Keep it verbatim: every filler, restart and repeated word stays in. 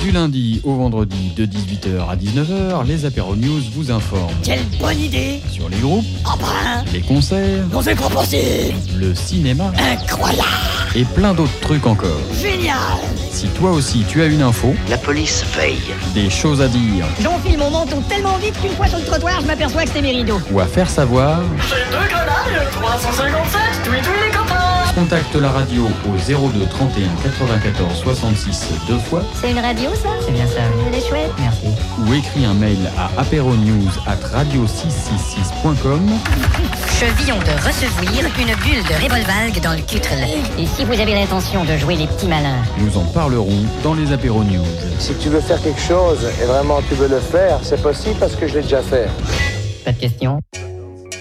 Du lundi au vendredi de dix-huit heures à dix-neuf heures, les Apéro News vous informent. Quelle bonne idée! Sur les groupes, Oh ben, les concerts, on fait quoi possible! le cinéma Incroyable! et plein d'autres trucs encore. Génial! Si toi aussi tu as une info, La police veille. des choses à dire J'enfile mon menton tellement vite qu'une fois sur le trottoir, je m'aperçois que c'est mes rideaux. ou à faire savoir, J'ai deux grenades, trois cent cinquante-sept, tous les copains. contacte la radio au zéro deux trente et un quatre-vingt-quatorze soixante-six deux fois C'est une radio, ça? C'est bien ça, oui. Elle est chouette. Merci. ou écris un mail à apéronews arobase radio six cent soixante-six point com. Chevillons de recevoir une bulle de Revolvalgue dans le cutrel. Et si vous avez l'intention de jouer les petits malins? Nous en parlerons dans les Apéro News. Si tu veux faire quelque chose et vraiment tu veux le faire, c'est possible parce que je l'ai déjà fait. Pas de questions?